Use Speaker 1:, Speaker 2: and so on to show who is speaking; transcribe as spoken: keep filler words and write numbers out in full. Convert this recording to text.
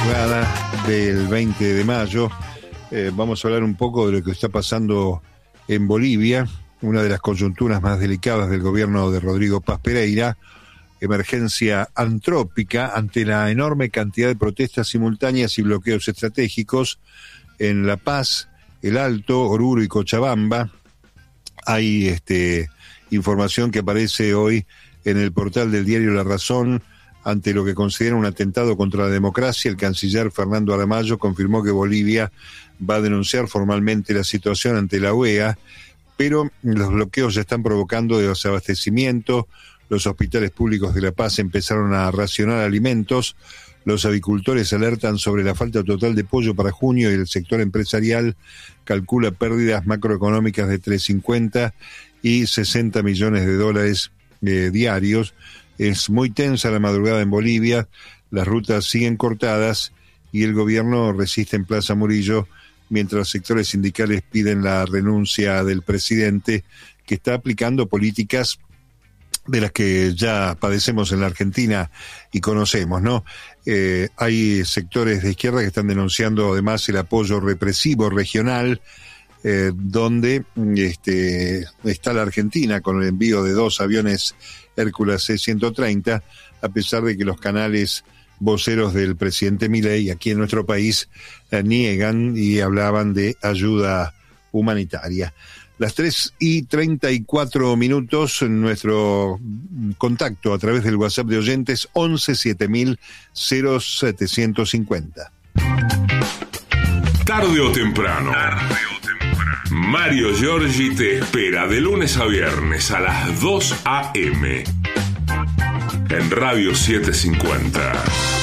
Speaker 1: madrugada del veinte de mayo. Eh, vamos a hablar un poco de lo que está pasando en Bolivia, una de las coyunturas más delicadas del gobierno de Rodrigo Paz Pereira, emergencia antrópica ante la enorme cantidad de protestas simultáneas y bloqueos estratégicos en La Paz, El Alto, Oruro y Cochabamba. Hay este, información que aparece hoy en el portal del diario La Razón. Ante lo que considera un atentado contra la democracia, el canciller Fernando Aramayo confirmó que Bolivia va a denunciar formalmente la situación ante la O E A, pero los bloqueos ya están provocando desabastecimiento. Los hospitales públicos de La Paz empezaron a racionar alimentos. Los avicultores alertan sobre la falta total de pollo para junio y el sector empresarial calcula pérdidas macroeconómicas de entre cincuenta y sesenta millones de dólares eh, diarios. Es muy tensa la madrugada en Bolivia, las rutas siguen cortadas y el gobierno resiste en Plaza Murillo, mientras sectores sindicales piden la renuncia del presidente, que está aplicando políticas de las que ya padecemos en la Argentina y conocemos, ¿no? Eh, hay sectores de izquierda que están denunciando además el apoyo represivo regional, eh, donde este, está la Argentina con el envío de dos aviones Hércules C ciento treinta, a pesar de que los canales voceros del presidente Milei aquí en nuestro país eh, niegan y hablaban de ayuda humanitaria. Las tres y treinta y cuatro minutos, nuestro contacto a través del WhatsApp de oyentes once siete mil cero setecientos cincuenta.
Speaker 2: Tarde o temprano. Tarde o temprano. Mario Giorgi te espera de lunes a viernes a las dos a eme en Radio setecientos cincuenta.